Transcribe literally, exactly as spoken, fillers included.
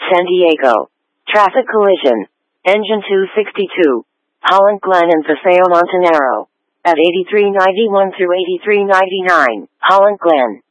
San Diego. Traffic collision. Engine two sixty-two. Holland Glen and Paseo Montanaro. At eighty-three ninety-one through eighty-three ninety-nine, Holland Glen.